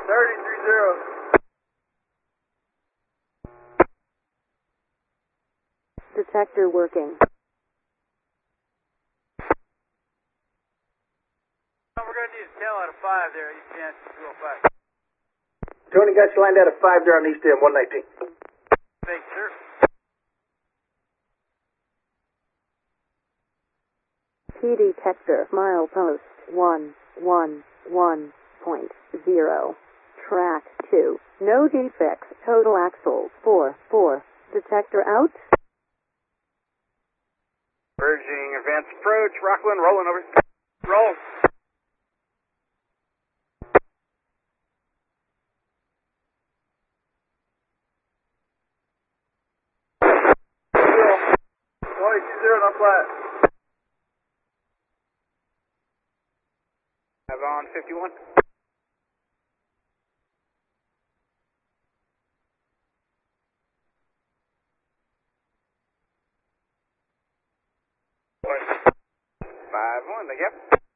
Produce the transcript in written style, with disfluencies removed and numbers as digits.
Detector working. We're going to need a tail out of 5 there, East End 205. Tony got you lined out of 5 there on East End 119. Thanks, sir. T detector, milepost 111.0. Track 2. No defects. Total axles 4. Detector out. Urging advanced approach. Rockland, rolling over. Roll. Roll. 20 on flat. Have on 51. What? 5-1, thank you.